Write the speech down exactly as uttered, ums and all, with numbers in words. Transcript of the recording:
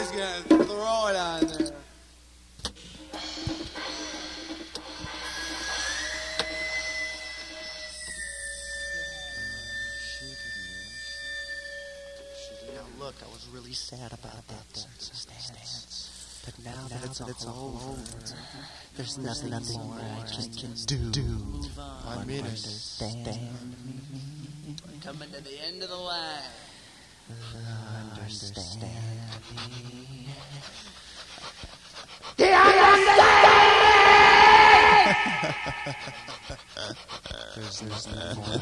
just gonna throw it on there. Now look, I was really sad about that dance. But now that it's, it's all over, there's nothing, nothing more I just can do. do. I mean, understand me. Coming to the end of the line. Understand me. Do you understand? There's nothing more.